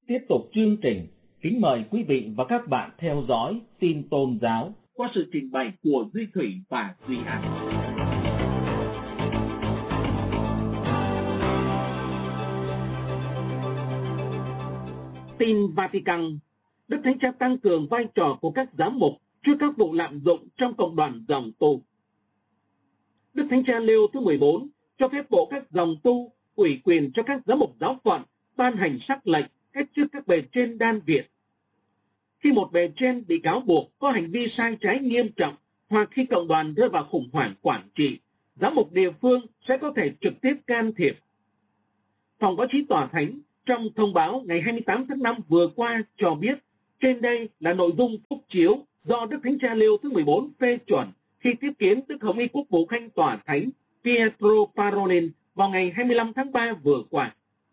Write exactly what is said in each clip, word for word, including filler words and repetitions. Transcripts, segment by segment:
Tiếp tục chương trình, kính mời quý vị và các bạn theo dõi tin tôn giáo qua sự trình bày của Duy Thủy và Duy An. Tin Vatican, Đức Thánh Cha tăng cường vai trò của các giám mục trước các vụ lạm dụng trong cộng đoàn dòng tu. Đức Thánh Cha Leo thứ mười bốn cho phép bộ các dòng tu ủy quyền cho các giám mục giáo phận ban hành sắc lệnh cách chức các bề trên đan viện. Khi một bề trên bị cáo buộc có hành vi sai trái nghiêm trọng hoặc khi cộng đoàn rơi vào khủng hoảng quản trị, giám mục địa phương sẽ có thể trực tiếp can thiệp. Phòng báo chí Tòa Thánh trong thông báo ngày hai mươi tám tháng năm vừa qua cho biết trên đây là nội dung phúc chiếu do Đức Thánh Cha Leo thứ mười bốn phê chuẩn khi tiếp kiến Đức Hồng Y Quốc vụ Khanh Tòa Thánh Pietro Parolin vào ngày hai mươi lăm tháng ba vừa qua.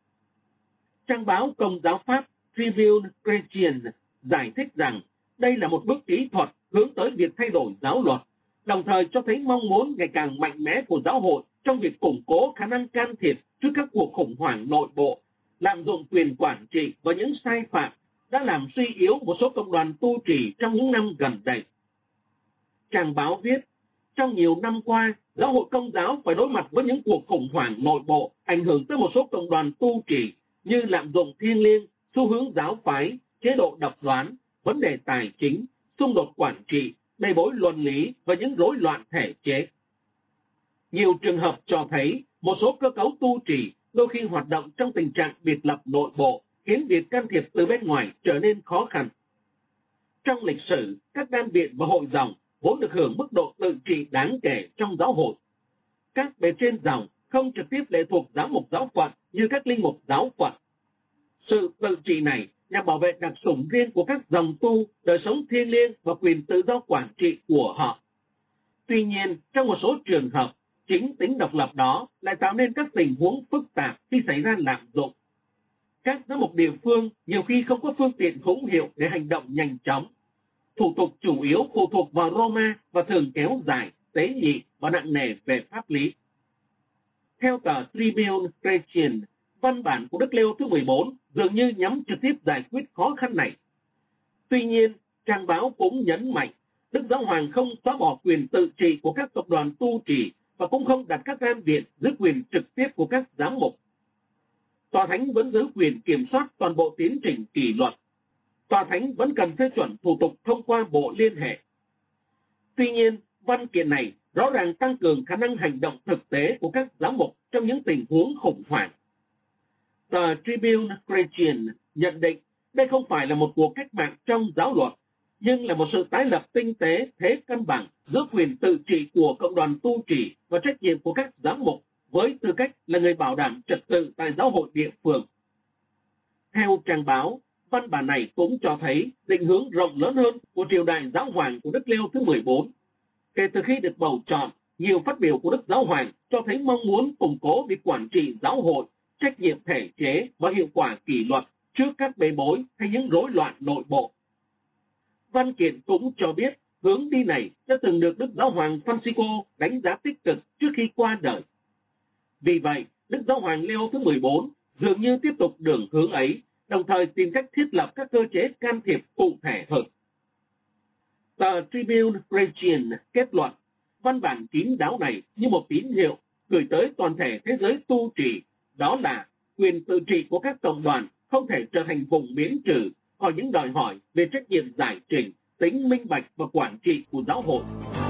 Trang báo Công giáo Pháp Tribune Chrétien giải thích rằng đây là một bước kỹ thuật hướng tới việc thay đổi giáo luật, đồng thời cho thấy mong muốn ngày càng mạnh mẽ của giáo hội trong việc củng cố khả năng can thiệp trước các cuộc khủng hoảng nội bộ, lạm dụng quyền quản trị và những sai phạm đã làm suy yếu một số cộng đoàn tu trì trong những năm gần đây. Trang báo viết, trong nhiều năm qua, giáo hội Công giáo phải đối mặt với những cuộc khủng hoảng nội bộ ảnh hưởng tới một số cộng đoàn tu trì như lạm dụng thiêng liêng, xu hướng giáo phái, chế độ độc đoán, vấn đề tài chính, xung đột quản trị, bê bối luân lý và những rối loạn thể chế. Nhiều trường hợp cho thấy một số cơ cấu tu trì đôi khi hoạt động trong tình trạng biệt lập nội bộ, khiến việc can thiệp từ bên ngoài trở nên khó khăn. Trong lịch sử, các đan viện và hội dòng vốn được hưởng mức độ tự trị đáng kể trong giáo hội. Các bề trên dòng không trực tiếp lệ thuộc giám mục giáo phận như các linh mục giáo phận. Sự tự trị này nhằm bảo vệ đặc sủng riêng của các dòng tu, đời sống thiêng liêng và quyền tự do quản trị của họ. Tuy nhiên, trong một số trường hợp, chính tính độc lập đó lại tạo nên các tình huống phức tạp khi xảy ra lạm dụng. Các giám mục địa phương nhiều khi không có phương tiện hữu hiệu để hành động nhanh chóng. Thủ tục chủ yếu phụ thuộc vào Roma và thường kéo dài, tế nhị và nặng nề về pháp lý. Theo tờ Tribune Chrétien, văn bản của Đức Leo thứ mười bốn dường như nhắm trực tiếp giải quyết khó khăn này. Tuy nhiên, trang báo cũng nhấn mạnh, Đức Giáo Hoàng không xóa bỏ quyền tự trị của các tập đoàn tu trì và cũng không đặt các đan viện dưới quyền trực tiếp của các giám mục. Tòa Thánh vẫn giữ quyền kiểm soát toàn bộ tiến trình kỷ luật. Tòa Thánh vẫn cần phê chuẩn thủ tục thông qua bộ liên hệ. Tuy nhiên, văn kiện này rõ ràng tăng cường khả năng hành động thực tế của các giám mục trong những tình huống khủng hoảng. Tờ Tribune Chrétien nhận định đây không phải là một cuộc cách mạng trong giáo luật, nhưng là một sự tái lập tinh tế thế cân bằng giữa quyền tự trị của cộng đoàn tu trì và trách nhiệm của các giám mục với tư cách là người bảo đảm trật tự tại giáo hội địa phương. Theo trang báo, văn bản này cũng cho thấy định hướng rộng lớn hơn của triều đại giáo hoàng của Đức Leo thứ mười bốn. Kể từ khi được bầu chọn, nhiều phát biểu của Đức Giáo Hoàng cho thấy mong muốn củng cố việc quản trị giáo hội, trách nhiệm thể chế và hiệu quả kỷ luật trước các bê bối hay những rối loạn nội bộ. Văn kiện cũng cho biết hướng đi này đã từng được Đức Giáo Hoàng Francisco đánh giá tích cực trước khi qua đời. Vì vậy, Đức Giáo Hoàng Leo thứ mười bốn dường như tiếp tục đường hướng ấy, đồng thời tìm cách thiết lập các cơ chế can thiệp cụ thể hơn. Tờ Tribune Chrétien kết luận, văn bản kín đáo này như một tín hiệu gửi tới toàn thể thế giới tu trì, đó là quyền tự trị của các cộng đoàn không thể trở thành vùng miễn trừ khỏi những đòi hỏi về trách nhiệm giải trình, tính minh bạch và quản trị của giáo hội.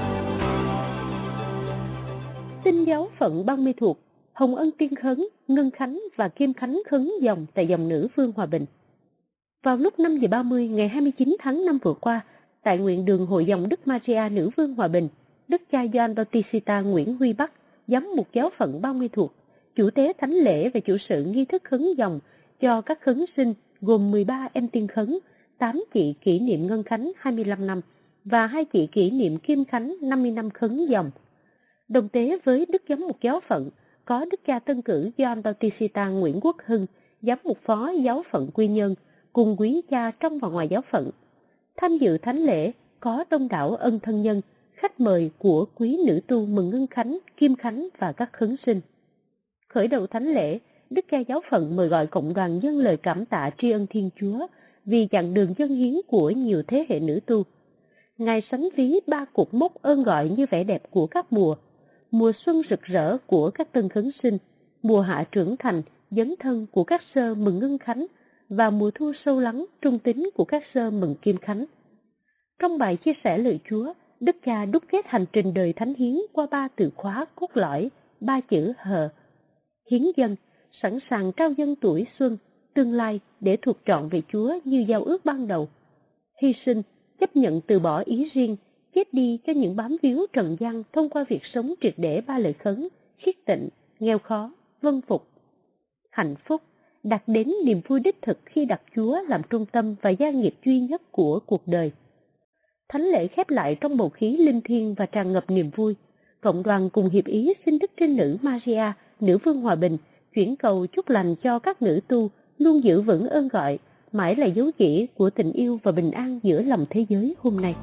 Tin giáo phận Ban Mê Thuột, Hồng Ân Tiên Khấn, Ngân Khánh và Kim Khánh khấn dòng tại dòng nữ Vương Hòa Bình. Vào lúc năm giờ ba mươi ngày hai mươi chín tháng năm vừa qua, tại nguyện đường Hội dòng Đức Maria Nữ Vương Hòa Bình, Đức cha Gioan Bautista Nguyễn Huy Bắc, giám mục giáo phận Ban Mê Thuột, chủ tế thánh lễ và chủ sự nghi thức khấn dòng cho các khấn sinh gồm mười ba em tiên khấn, tám chị kỷ niệm Ngân Khánh hai mươi lăm năm và hai chị kỷ niệm Kim Khánh năm mươi năm khấn dòng. Đồng tế với Đức giám mục giáo phận có Đức cha tân cử Gioan Bautista Nguyễn Quốc Hưng, giám mục phó giáo phận Quy Nhơn, cùng quý cha trong và ngoài giáo phận. Tham dự thánh lễ có đông đảo ân thân nhân, khách mời của quý nữ tu mừng Ngân Khánh, Kim Khánh và các khấn sinh. Khởi đầu thánh lễ, Đức cha giáo phận mời gọi cộng đoàn dâng lời cảm tạ tri ân Thiên Chúa vì chặng đường dâng hiến của nhiều thế hệ nữ tu. Ngài sánh ví ba cột mốc ơn gọi như vẻ đẹp của các mùa: mùa xuân rực rỡ của các tân khấn sinh, mùa hạ trưởng thành, dấn thân của các sơ mừng ngân khánh và mùa thu sâu lắng, trung tín của các sơ mừng kim khánh. Trong bài chia sẻ lời Chúa, Đức cha đúc kết hành trình đời thánh hiến qua ba từ khóa cốt lõi, ba chữ hờ: hiến dâng, sẵn sàng trao dâng tuổi xuân, tương lai để thuộc trọn về Chúa như giao ước ban đầu; hy sinh, chấp nhận từ bỏ ý riêng, chết đi cho những bám víu trần gian thông qua việc sống triệt để ba lời khấn: khiết tịnh, nghèo khó, vâng phục; hạnh phúc, đạt đến niềm vui đích thực khi đặt Chúa làm trung tâm và gia nghiệp duy nhất của cuộc đời. Thánh lễ khép lại trong bầu khí linh thiêng và tràn ngập niềm vui. Cộng đoàn cùng hiệp ý xin Đức Trinh Nữ Maria, Nữ Vương Hòa Bình, chuyển cầu chúc lành cho các nữ tu luôn giữ vững ơn gọi, mãi là dấu chỉ của tình yêu và bình an giữa lòng thế giới hôm nay.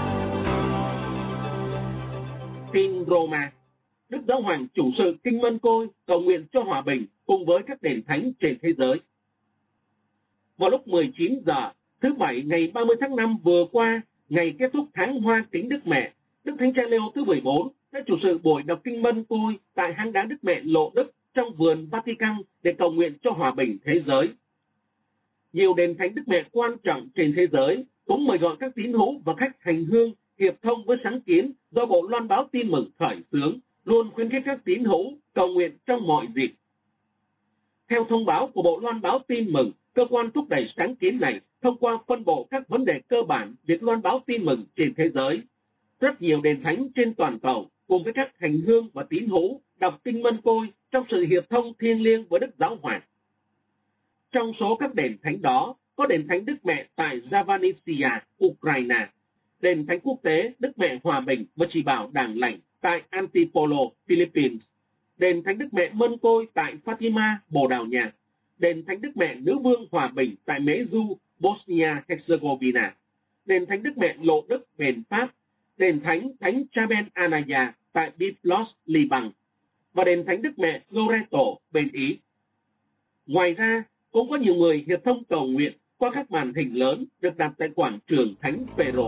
Tin Roma, Đức Giáo Hoàng chủ sự Kinh Mân Côi cầu nguyện cho hòa bình cùng với các đền thánh trên thế giới. Vào lúc mười chín giờ thứ Bảy ngày ba mươi tháng năm vừa qua, ngày kết thúc tháng Hoa Kính Đức Mẹ, Đức Thánh Cha Leo thứ mười bốn đã chủ sự buổi đọc Kinh Mân Côi tại hang đá Đức Mẹ Lộ Đức trong vườn Vatican để cầu nguyện cho hòa bình thế giới. Nhiều đền thánh Đức Mẹ quan trọng trên thế giới cũng mời gọi các tín hữu và khách hành hương hiệp thông với sáng kiến do Bộ Loan báo Tin Mừng khởi xướng, luôn khuyến khích các tín hữu cầu nguyện trong mọi dịp. Theo thông báo của Bộ Loan báo Tin Mừng, cơ quan thúc đẩy sáng kiến này thông qua phân bổ các vấn đề cơ bản việc loan báo tin mừng trên thế giới. Rất nhiều đền thánh trên toàn cầu cùng với các hành hương và tín hữu đọc Kinh Mân Côi trong sự hiệp thông thiêng liêng với Đức Giáo Hoàng. Trong số các đền thánh đó có đền thánh Đức Mẹ tại Zavanisia, Ukraine, đền thánh quốc tế Đức Mẹ Hòa Bình và Chỉ Bảo Đàng Lành tại Antipolo, Philippines, đền thánh Đức Mẹ Mân Côi tại Fatima, Bồ Đào Nha, đền thánh Đức Mẹ Nữ Vương Hòa Bình tại Mễ Du, Bosnia-Herzegovina, đền thánh Đức Mẹ Lộ Đức, bền Pháp, đền thánh Thánh Chaben Anaya tại Byblos, Liban và đền thánh Đức Mẹ Loreto, bên Ý. Ngoài ra, cũng có nhiều người hiệp thông cầu nguyện qua các màn hình lớn được đặt tại quảng trường Thánh Phêrô.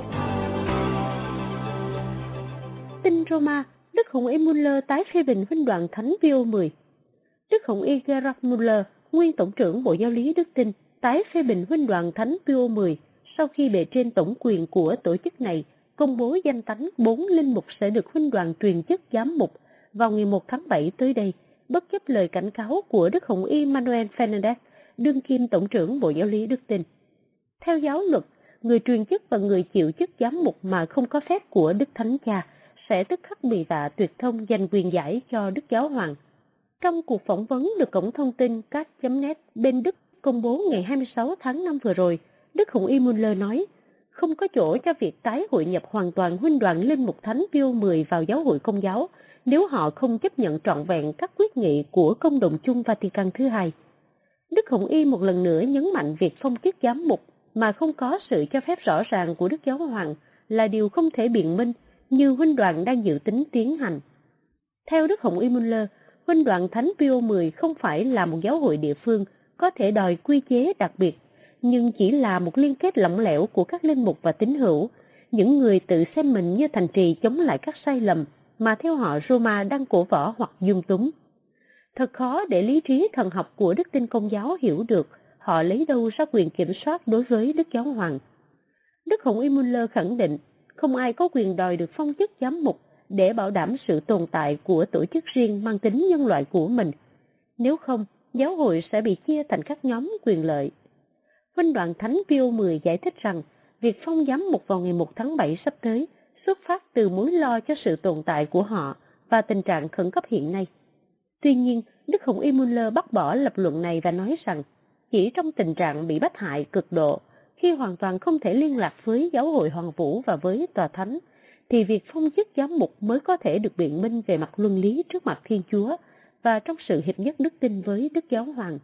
Tin Roma, Đức Hồng Y Muller tái phê bình huynh đoàn Thánh Pio mười. Đức Hồng Y Gerhard Muller, nguyên tổng trưởng Bộ Giáo lý Đức Tin, tái phê bình huynh đoàn Thánh Pio mười sau khi bề trên tổng quyền của tổ chức này công bố danh tánh bốn linh mục sẽ được huynh đoàn truyền chức giám mục vào ngày một tháng bảy tới đây, bất chấp lời cảnh cáo của Đức Hồng Y Manuel Fernandez, đương kim tổng trưởng Bộ Giáo lý Đức Tin. Theo giáo luật, người truyền chức và người chịu chức giám mục mà không có phép của Đức Thánh Cha sẽ tức khắc bị vạ tuyệt thông dành quyền giải cho Đức Giáo Hoàng. Trong cuộc phỏng vấn được cổng thông tin cát chấm net bên Đức công bố ngày hai mươi sáu tháng năm vừa rồi, Đức Hồng Y Muller nói, không có chỗ cho việc tái hội nhập hoàn toàn huynh đoàn linh mục Thánh Pio mười vào giáo hội Công giáo nếu họ không chấp nhận trọn vẹn các quyết nghị của Công đồng chung Vatican thứ hai. Đức Hồng Y một lần nữa nhấn mạnh việc phong chức giám mục mà không có sự cho phép rõ ràng của Đức Giáo Hoàng là điều không thể biện minh như huynh đoàn đang dự tính tiến hành. Theo Đức Hồng Y Muller, huynh đoàn Thánh Pio mười không phải là một giáo hội địa phương có thể đòi quy chế đặc biệt, nhưng chỉ là một liên kết lỏng lẻo của các linh mục và tín hữu, những người tự xem mình như thành trì chống lại các sai lầm mà theo họ Roma đang cổ võ hoặc dung túng. Thật khó để lý trí thần học của Đức Tin Công giáo hiểu được họ lấy đâu ra quyền kiểm soát đối với Đức Giáo Hoàng. Đức Hồng Y Muller khẳng định không ai có quyền đòi được phong chức giám mục để bảo đảm sự tồn tại của tổ chức riêng mang tính nhân loại của mình. Nếu không, giáo hội sẽ bị chia thành các nhóm quyền lợi. Huynh đoàn Thánh Pio mười giải thích rằng việc phong giám mục vào ngày một tháng bảy sắp tới xuất phát từ mối lo cho sự tồn tại của họ và tình trạng khẩn cấp hiện nay. Tuy nhiên, Đức Hồng Y Muller bác bỏ lập luận này và nói rằng chỉ trong tình trạng bị bách hại cực độ, khi hoàn toàn không thể liên lạc với giáo hội Hoàng Vũ và với Tòa Thánh, thì việc phong chức giám mục mới có thể được biện minh về mặt luân lý trước mặt Thiên Chúa và trong sự hiệp nhất đức tin với Đức Giáo Hoàng.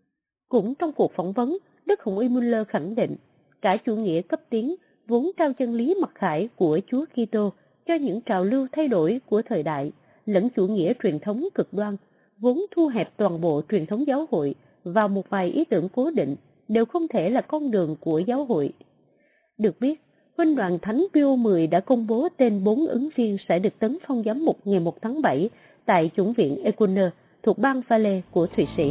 Cũng trong cuộc phỏng vấn, Đức Hồng Y Muller khẳng định cả chủ nghĩa cấp tiến vốn trao chân lý mặc khải của Chúa Kitô cho những trào lưu thay đổi của thời đại, lẫn chủ nghĩa truyền thống cực đoan vốn thu hẹp toàn bộ truyền thống giáo hội vào một vài ý tưởng cố định, đều không thể là con đường của giáo hội. Được biết, Huynh đoàn Thánh Pio mười đã công bố tên bốn ứng viên sẽ được tấn phong giám mục ngày một tháng bảy tại chủng viện Ecuner thuộc bang Valais của Thụy Sĩ.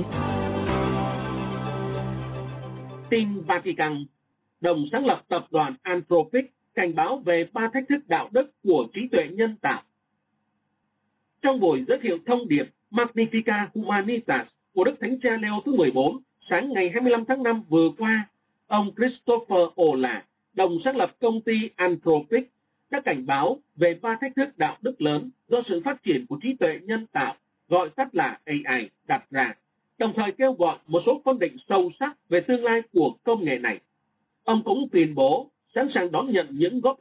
Tin Vatican, đồng sáng lập tập đoàn Anthropic cảnh báo về ba thách thức đạo đức của trí tuệ nhân tạo. Trong buổi giới thiệu thông điệp Magnificat Humanitas của Đức Thánh Cha Leo thứ mười bốn sáng ngày hai mươi lăm tháng năm vừa qua, ông Christopher Ola, đồng sáng lập công ty Anthropic, đã cảnh báo về ba thách thức đạo đức lớn do sự phát triển của trí tuệ nhân tạo, gọi tắt là a i, đặt ra, đồng thời kêu gọi một số phân định sâu sắc về tương lai của công nghệ này. Ông cũng tuyên bố sẵn sàng đón nhận những góp